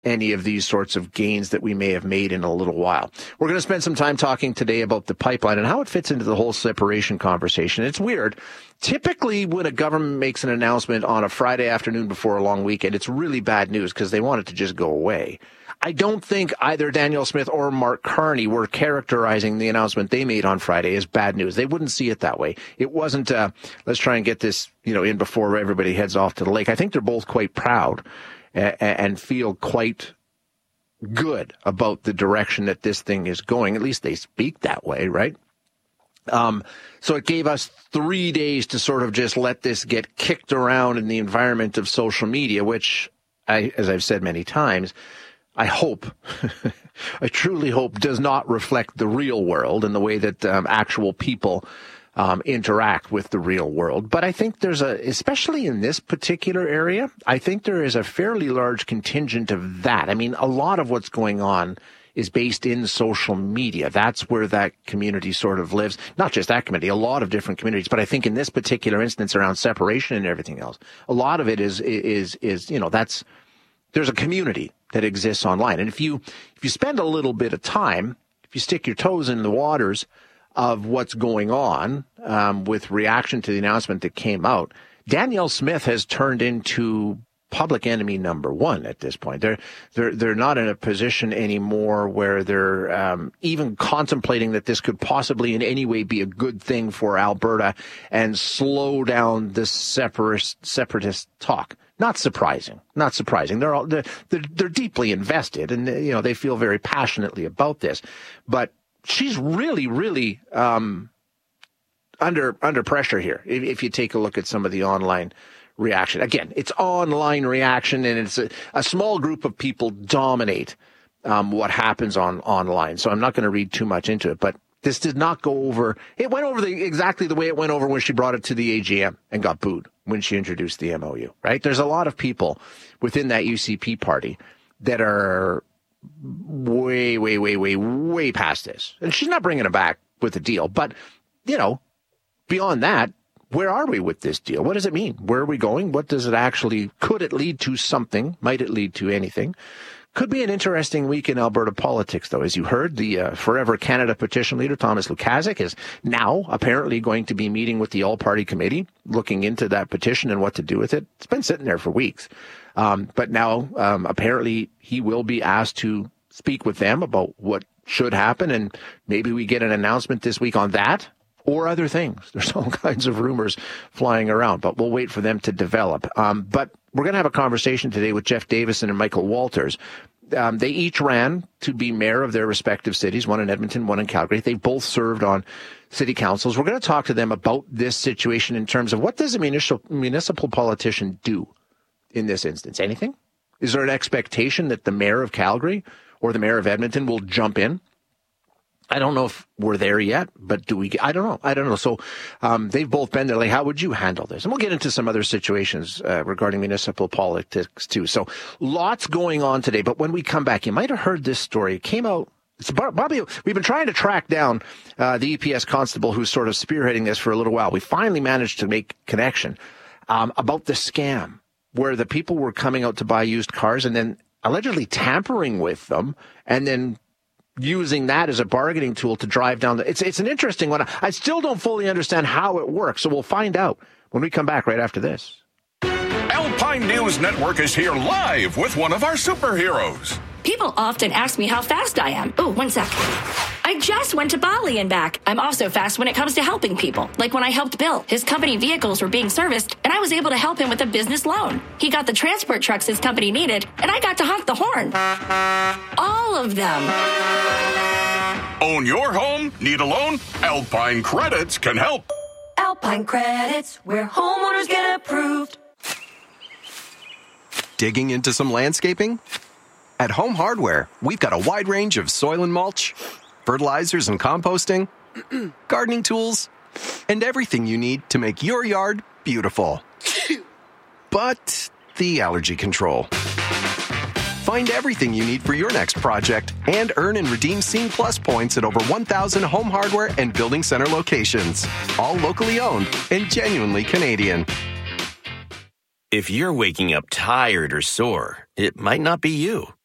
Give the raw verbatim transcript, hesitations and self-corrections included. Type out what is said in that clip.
any of these sorts of gains that we may have made in a little while. We're going to spend some time talking today about the pipeline and how it fits into the whole separation conversation. It's weird. Typically, when a government makes an announcement on a Friday afternoon before a long weekend, it's really bad news because they want it to just go away. I don't think either Danielle Smith or Mark Carney were characterizing the announcement they made on Friday as bad news. They wouldn't see it that way. It wasn't, uh, let's try and get this, you know, in before everybody heads off to the lake. I think they're both quite proud and feel quite good about the direction that this thing is going. At least they speak that way, right? Um, so it gave us three days to sort of just let this get kicked around in the environment of social media, which, I, as I've said many times, I hope, I truly hope does not reflect the real world and the way that um, actual people Um, interact with the real world. But I think there's a, especially in this particular area, I think there is a fairly large contingent of that. I mean, a lot of what's going on is based in social media. That's where that community sort of lives. Not just that community, a lot of different communities. But I think in this particular instance around separation and everything else, a lot of it is, is, is, you know, that's, there's a community that exists online. And if you, if you spend a little bit of time, if you stick your toes in the waters of what's going on um, with reaction to the announcement that came out, Danielle Smith has turned into public enemy number one at this point. They're they're they're not in a position anymore where they're um, even contemplating that this could possibly in any way be a good thing for Alberta and slow down the separatist separatist talk. Not surprising. Not surprising. They're all they're they're, they're deeply invested, and you know they feel very passionately about this, but she's really, really um, under under pressure here. If, if you take a look at some of the online reaction, again, it's online reaction, and it's a, a small group of people dominate um, what happens on online. So I'm not going to read too much into it, but this did not go over. It went over the, exactly the way it went over when she brought it to the A G M and got booed when she introduced the M O U. Right? There's a lot of people within that U C P party that are way, way, way, way, way past this. And she's not bringing it back with a deal. But, you know, beyond that, where are we with this deal? What does it mean? Where are we going? What does it actually, could it lead to something? Might it lead to anything? Could be an interesting week in Alberta politics, though. As you heard, the uh, Forever Canada petition leader, Thomas Lukaszuk, is now apparently going to be meeting with the all-party committee, looking into that petition and what to do with it. It's been sitting there for weeks. Um, but now, um, apparently he will be asked to speak with them about what should happen. And maybe we get an announcement this week on that or other things. There's all kinds of rumors flying around, but we'll wait for them to develop. Um, but we're going to have a conversation today with Jeff Davison and Michael Walters. Um, they each ran to be mayor of their respective cities, one in Edmonton, one in Calgary. They both served on city councils. We're going to talk to them about this situation in terms of what does a municipal, municipal politician do in this instance? Anything? Is there an expectation that the mayor of Calgary or the mayor of Edmonton will jump in? I don't know if we're there yet, but do we? I don't know. I don't know. So um, they've both been there. Like, how would you handle this? And we'll get into some other situations uh, regarding municipal politics, too. So lots going on today. But when we come back, you might have heard this story. It came out. It's Bobby. We've been trying to track down uh, the E P S constable who's sort of spearheading this for a little while. We finally managed to make connection um, about the scam where the people were coming out to buy used cars and then allegedly tampering with them and then using that as a bargaining tool to drive down the, it's, it's an interesting one. I still don't fully understand how it works. So we'll find out when we come back right after this. Alpine News Network is here live with one of our superheroes. People often ask me how fast I am. Oh, one sec. I just went to Bali and back. I'm also fast when it comes to helping people. Like when I helped Bill. His company vehicles were being serviced, and I was able to help him with a business loan. He got the transport trucks his company needed, and I got to honk the horn. All of them. Own your home? Need a loan? Alpine Credits can help. Alpine Credits, where homeowners get approved. Digging into some landscaping? At Home Hardware, we've got a wide range of soil and mulch, fertilizers and composting, gardening tools, and everything you need to make your yard beautiful. But the allergy control. Find everything you need for your next project and earn and redeem Scene Plus points at over one thousand Home Hardware and Building Center locations. All locally owned and genuinely Canadian. If you're waking up tired or sore, it might not be you.